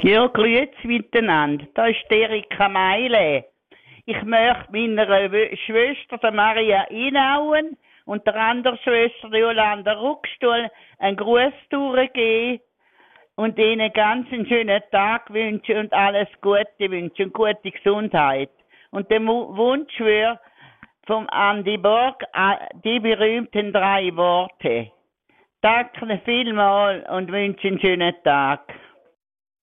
Ja, grüezi miteinander. Da ist die Erika Meile. Ich möchte meiner Schwester, der Maria Inauen, und der anderen Schwester, der Jolanda Ruckstuhl, einen Gruß durchgeben und ihnen ganz einen schönen Tag wünschen und alles Gute wünschen und gute Gesundheit. Und den Wunsch wäre vom Andi Borg, die berühmten 3 Worte. Danke vielmals und wünsche einen schönen Tag.